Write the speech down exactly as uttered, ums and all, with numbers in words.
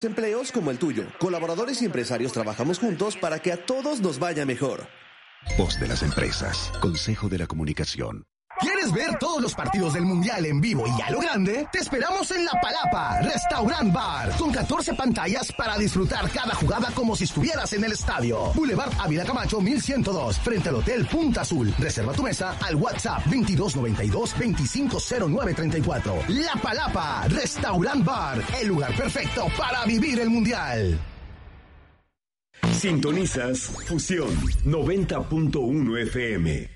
Empleos como el tuyo. Colaboradores y empresarios trabajamos juntos para que a todos nos vaya mejor. Voz de las empresas. Consejo de la Comunicación. ¿Quieres ver todos los partidos del Mundial en vivo y a lo grande? Te esperamos en La Palapa, Restaurant Bar, con catorce pantallas para disfrutar cada jugada como si estuvieras en el estadio. Boulevard Ávila Camacho mil ciento dos, frente al Hotel Punta Azul. Reserva tu mesa al WhatsApp veintidós noventa y dos, veinticinco cero nueve treinta y cuatro. La Palapa, Restaurant Bar, el lugar perfecto para vivir el Mundial. Sintonizas Fusión noventa punto uno F M.